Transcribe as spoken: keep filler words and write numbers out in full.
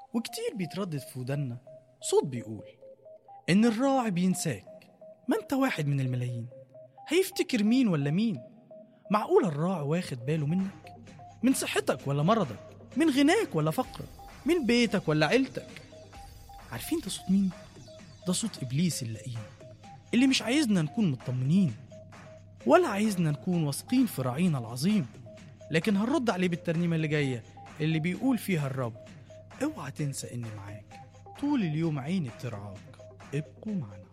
وكتير بيتردد في ودنا صوت بيقول إن الراعي بينساك، ما أنت واحد من الملايين، هيفتكر مين ولا مين؟ معقول الراعي واخد باله منك؟ من صحتك ولا مرضك؟ من غناك ولا فقرك؟ من بيتك ولا عيلتك؟ عارفين ده صوت مين؟ ده صوت إبليس اللئيم اللي مش عايزنا نكون مطمنين ولا عايزنا نكون واثقين في راعينا العظيم. لكن هنرد عليه بالترنيمة اللي جاية اللي بيقول فيها الرب: اوعى تنسى إني معاك طول اليوم، عيني بترعاك، ابقوا معنا.